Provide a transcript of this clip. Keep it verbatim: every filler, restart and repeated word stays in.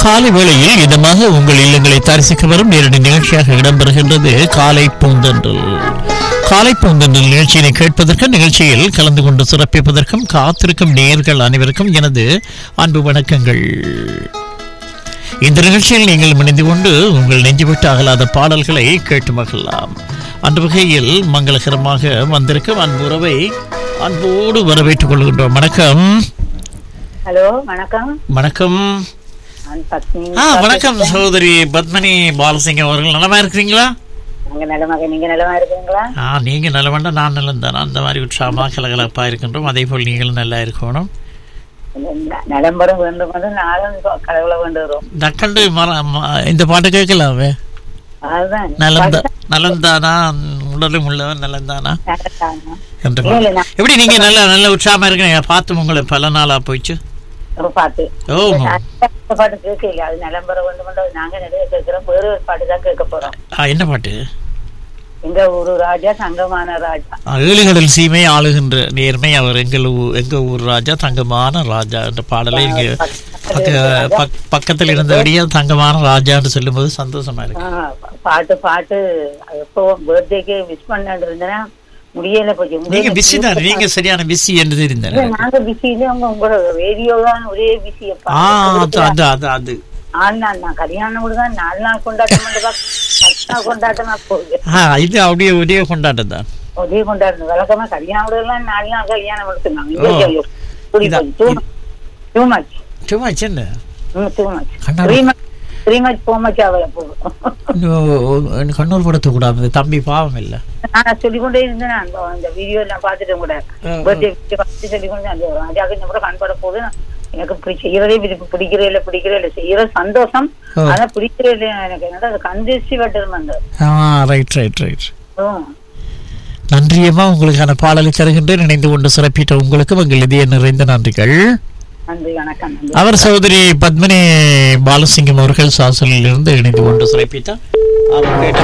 காலை வேளையில் இதமாக உங்கள் இல்லங்களை தரிசிக்க வரும் நேரடி நிகழ்ச்சியாக இடம்பெறுகின்றது காலை பூந்தன்றல். காலை பூந்தன்றல் நிகழ்ச்சியினை கேட்பதற்கும் நிகழ்ச்சியில் கலந்து கொண்டு சிறப்பிப்பதற்கும் காத்திருக்கும் நேயர்கள் அனைவருக்கும் எனது அன்பு வணக்கங்கள். இந்த நிகழ்ச்சியில் நீங்கள் இணைந்து கொண்டு உங்கள் நெஞ்சுவிட்டு அகலாத பாடல்களை கேட்டு மகிழலாம். அந்த வகையில் மங்களகரமாக வந்திருக்கும் அன்புறவை அன்போடு வரவேற்றுக் கொள்கின்றோம். வணக்கம். ஹலோ, வணக்கம். வணக்கம். ஆ வணக்கம் சகோதரி பத்மினி பாலசிங்கம் அவர்கள். நலமா இருக்கிறீங்களா? நாங்க நலமாக, நீங்க நலமா இருக்கீங்களா? ஆ நீங்க நலவண்டா நான் நலம் தானே. அந்த மாதிரி உற்சாகமாக கலகலப்பா இருக்கின்றோம். அதே போல் நீங்களும் நல்லா இருக்கணும். நலம்பரம் வேண்டும் என்று நானும் கடவுளை வேண்டுகிறோம். டக்கண்டு இந்த பாட்டு கேட்கலாமே. அதுதான் நலந்தா நலந்தானா உடலும் உள்ளவன் நலந்தானா என்று எப்படி நீங்க நல்ல நல்ல உற்சாகமா இருக்கீங்க. பார்த்து உங்களை பல நாளா போயிச்சு பாட்டு. ஓ பாட்டு கேட்கல, அது நலம்பரம் வேண்டும். நாங்க நிறைய கேட்கிறோம். வேறு ஒரு பாட்டு தான் கேட்க போறோம். என்ன பாட்டு? எங்க ஊரு ராஜா தங்கமான ராஜா. ஏழுகடல் சீமை ஆளுகின்ற நேர்மை அவர் எங்கள் எங்க ஊர் ராஜா தங்கமான ராஜா என்ற பாடலை இங்க பக்கத்தில் இருந்தபடியே தங்கமான ராஜான்னு சொல்லும் போது சந்தோஷமா இருக்கு. பாட்டு பாட்டு எப்போ பர்த்டேக்கு விஷ் பண்ண இருந்தேன்னா முடியல போச்சு. நீங்க பிஸி தான், நீங்க சரியான பிஸி என்று தெரிந்தேன். நாங்க பிஸி இல்லை, உங்களோட ரேடியோ தான் ஒரே பிஸி. அது ஆறு நாள் நான் கல்யாணம் கூட தான் நாலு நாள் கொண்டாட்டம் நாள் கொண்டாட்டமா போகுது. இது அப்படியே ஒரே கொண்டாட்டம் தான், ஒரே கொண்டாட்டம். வழக்கமா கல்யாணம் கூட எல்லாம் நாலு நாள் கல்யாணம் எடுத்துனாங்க. கண்ணூர் படுத்த கூடாது தம்பி, பாவம் இல்ல. நான் சொல்லிக்கொண்டே இருந்தேன். அந்த வீடியோ எல்லாம் பாத்துட்டு கூட சொல்லிக்கொண்டே அந்த ராஜாக்கு கூட கண்பட போது எனக்கு செய்யறதே பிடிக்கிறே இல்ல பிடிக்கிறே இல்ல செய்யற சந்தோஷம். ஆனா பிடிக்கிறே இல்ல எனக்கு. என்னடா அது கந்திருச்சி வட்டம் அந்த. Right right right நன்றியம்மா. உங்களுக்கான பாடலை தருகின்றேன். நினைந்து கொண்டு சிறப்பிட்ட உங்களுக்கு உங்கள் இதய நிறைந்த நன்றிகள். நன்றி, வணக்கம். அவர் சகோதரி பத்மினி பாலசிங்கம் அவர்கள் சாசலில் இருந்து இணைந்து கொண்டு சிறப்பித்தார். அவர் கேட்ட